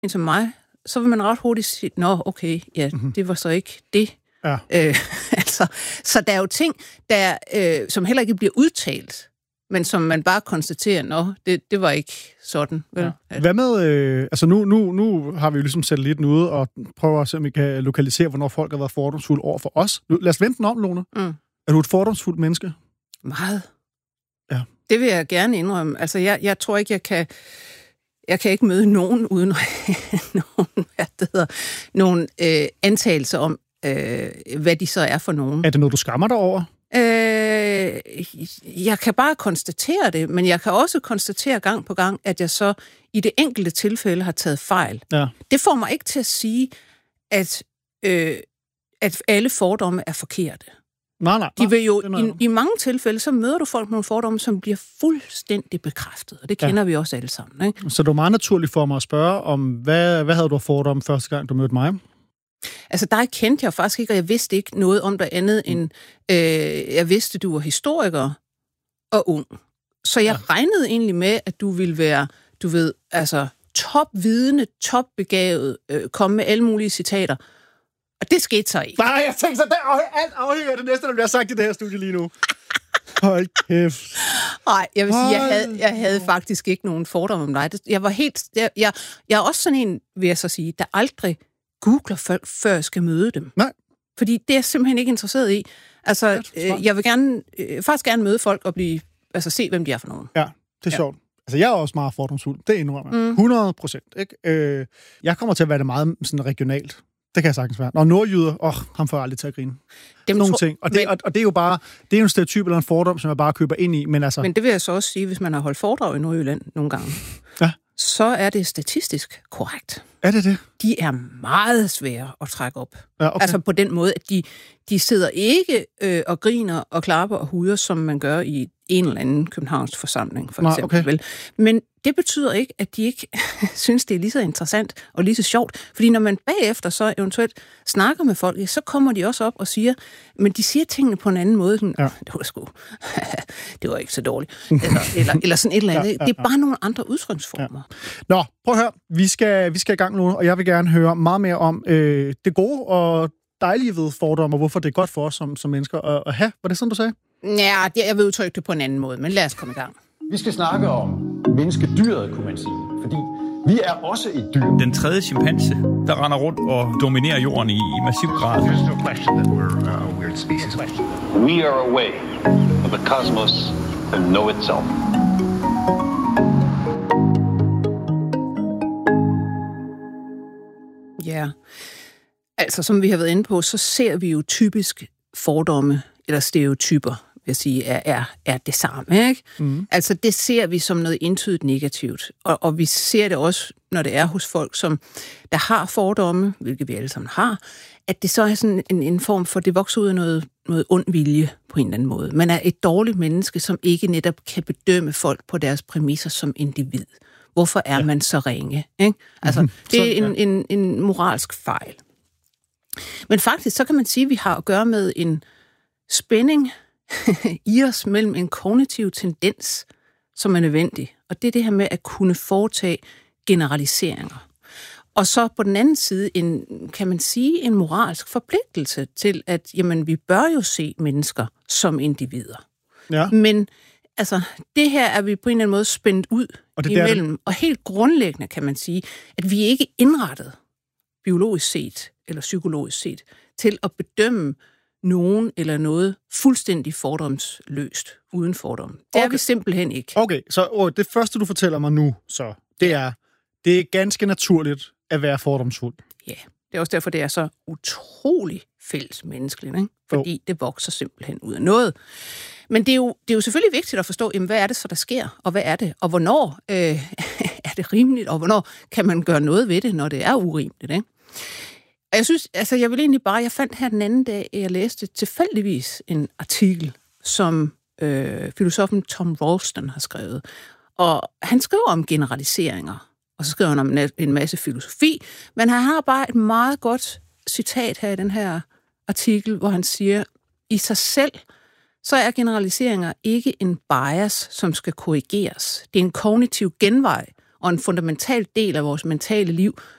en som mig, så vil man ret hurtigt sige, nå, okay, ja, det var så ikke det. Ja. Altså, så der er jo ting, der, som heller ikke bliver udtalt, men som man bare konstaterer, nå, det var ikke sådan. Vel? Ja. Hvad med, altså nu har vi jo ligesom satellitten ude, og prøver at se, om vi kan lokalisere, hvornår folk har været fordomsfulde over for os. Lad os vente den om, Lone. Er du et fordomsfuldt menneske? Meget. Ja. Det vil jeg gerne indrømme. Altså, jeg tror ikke, jeg kan ikke møde nogen uden nogen antagelser om, hvad de så er for nogen. Er det noget, du skammer dig over? Jeg kan bare konstatere det, men jeg kan også konstatere gang på gang, at jeg så i det enkelte tilfælde har taget fejl. Ja. Det får mig ikke til at sige, at alle fordomme er forkerte. Nej. De vil jo, i mange tilfælde, så møder du folk med nogle fordomme, som bliver fuldstændig bekræftet, og det kender vi også alle sammen. Ikke? Så det var meget naturligt for mig at spørge om, hvad havde du fordomme første gang, du mødte mig? Altså, dig kendte jeg faktisk ikke, og jeg vidste ikke noget om dig andet end, jeg vidste, du var historiker og ung. Så jeg regnede egentlig med, at du ville være, du ved, altså topvidende, topbegavet, komme med alle mulige citater. Og det skete så ikke. Nej, jeg tænkte så, alt afhænger af det næste, der bliver sagt i det her studie lige nu. Hold kæft. Nej, jeg vil sige, jeg havde faktisk ikke nogen fordomme om dig. Jeg var helt, jeg er også sådan en, vil jeg så sige, der aldrig googler folk, før jeg skal møde dem. Nej. Fordi det er jeg simpelthen ikke interesseret i. Altså, jeg vil faktisk gerne møde folk og se, hvem de er for nogen. Ja, det er sjovt. Altså, jeg er også meget fordomsfuld. Det indrømmer 100%. Ikke? Jeg kommer til at være det meget sådan regionalt. Det kan jeg sagtens være. Når nordjyder, ham får jeg aldrig til at grine. Nogle ting. Og det er jo bare, det er jo en stereotyp eller en fordom, som jeg bare køber ind i. Men det vil jeg så også sige, hvis man har holdt foredrag i Nordjylland nogle gange, så er det statistisk korrekt. Er det det? De er meget svære at trække op. Ja, okay. Altså på den måde, at de sidder ikke og griner og klapper og huder, som man gør i en eller anden københavns forsamling, for eksempel. Okay. Vel? Men det betyder ikke, at de ikke synes, det er lige så interessant og lige så sjovt. Fordi når man bagefter så eventuelt snakker med folk, så kommer de også op og siger, men de siger tingene på en anden måde. Det var sgu, det var ikke så dårligt. Eller sådan et eller andet. Det er bare nogle andre udtryksformer. Ja. Nå, prøv at høre. Vi skal i gang nu, og jeg vil gerne høre meget mere om det gode og dejlige ved fordomme, og hvorfor det er godt for os som mennesker at have. Var det sådan, du sagde? Ja, jeg vil udtrykke det på en anden måde, men lad os komme i gang. Vi skal snakke om menneskedyret, kunne man sige. Fordi vi er også et dyr. Den tredje chimpanse, der render rundt og dominerer jorden i massiv grad. There's no question that we're a weird species. We are a way of the cosmos to know itself. Ja, altså som vi har været inde på, så ser vi jo typisk fordomme eller stereotyper, vil jeg sige, er det samme, ikke? Mm. Altså det ser vi som noget entydigt negativt, og vi ser det også, når det er hos folk, som der har fordomme, hvilket vi alle sammen har, at det så er sådan en form for, det vokser ud af noget ond vilje på en eller anden måde. Man er et dårligt menneske, som ikke netop kan bedømme folk på deres præmisser som individ. Hvorfor er man så ringe? Ikke? Altså, det er en moralsk fejl. Men faktisk, så kan man sige, at vi har at gøre med en spænding i os mellem en kognitiv tendens, som er nødvendig. Og det er det her med at kunne foretage generaliseringer. Og så på den anden side, kan man sige, en moralsk forpligtelse til, at jamen, vi bør jo se mennesker som individer. Ja. Men altså, det her er vi på en eller anden måde spændt ud imellem. Og helt grundlæggende kan man sige, at vi ikke er indrettet, biologisk set eller psykologisk set, til at bedømme nogen eller noget fuldstændig fordomsløst, uden fordom. Det er vi simpelthen ikke. Okay, så det første, du fortæller mig nu, så det er ganske naturligt at være fordomsfuld. Ja, det er også derfor, det er så utrolig fælles menneskeligt, ikke? Fordi det vokser simpelthen ud af noget. Men det er jo selvfølgelig vigtigt at forstå, jamen, hvad er det så, der sker, og hvad er det, og hvornår er det rimeligt, og hvornår kan man gøre noget ved det, når det er urimeligt, ikke? Og jeg synes, altså jeg vil egentlig bare, jeg fandt her den anden dag, jeg læste tilfældigvis en artikel, som filosofen Tom Ralston har skrevet. Og han skriver om generaliseringer, og så skriver han om en masse filosofi, men han har bare et meget godt citat her i den her artikel, hvor han siger, i sig selv, så er generaliseringer ikke en bias, som skal korrigeres. Det er en kognitiv genvej og en fundamental del af vores mentale liv,